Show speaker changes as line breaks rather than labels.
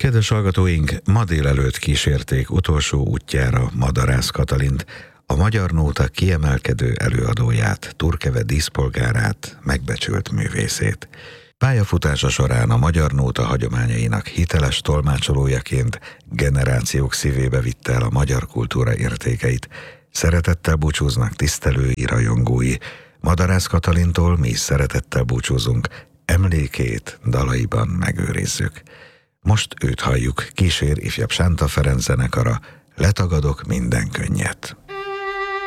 Kedves hallgatóink, ma délelőtt kísérték utolsó útjára Madarász Katalint, a Magyar Nóta kiemelkedő előadóját, Turkeve díszpolgárát, megbecsült művészét. Pályafutása során a Magyar Nóta hagyományainak hiteles tolmácsolójaként generációk szívébe vitte el a magyar kultúra értékeit. Szeretettel búcsúznak tisztelői, rajongói. Madarász Katalintól mi is szeretettel búcsúzunk, emlékét dalaiban megőrizzük. Most őt halljuk, kísér ifjabb Sánta Ferenc zenekara, Letagadok minden könnyet.